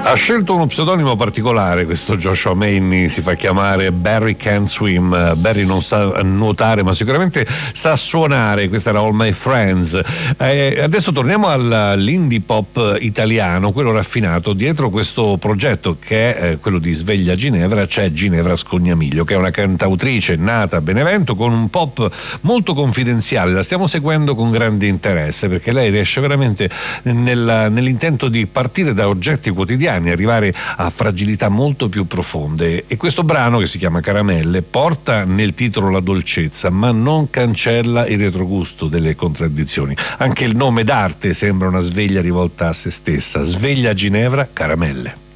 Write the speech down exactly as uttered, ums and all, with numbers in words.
Ha scelto uno pseudonimo particolare questo Joshua Maney, si fa chiamare Barry Can't Swim. Barry non sa nuotare ma sicuramente sa suonare. Questa era All My Friends. Eh, adesso torniamo all'indie pop italiano, quello raffinato. Dietro questo progetto che è eh, quello di Sveglia Ginevra c'è Ginevra Scognamiglio, che è una cantautrice nata a Benevento con un pop molto confidenziale. La stiamo seguendo con grande interesse perché lei riesce veramente nel, nell'intento di partire da oggetti quotidiani, arrivare a fragilità molto più profonde, e questo brano, che si chiama Caramelle, porta nel titolo la dolcezza ma non cancella il retrogusto delle contraddizioni. Anche il nome d'arte sembra una sveglia rivolta a se stessa. Sveglia Ginevra, Caramelle.